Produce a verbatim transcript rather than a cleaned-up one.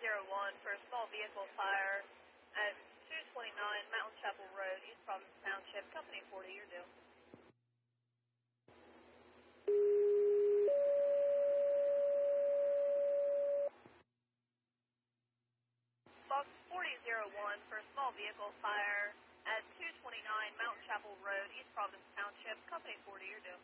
zero one for a small vehicle fire at two twenty-nine Mountain Chapel Road, East Providence Township, Company forty, you're due. Box forty oh one for a small vehicle fire at two twenty-nine Mountain Chapel Road, East Providence Township, Company forty, you're due.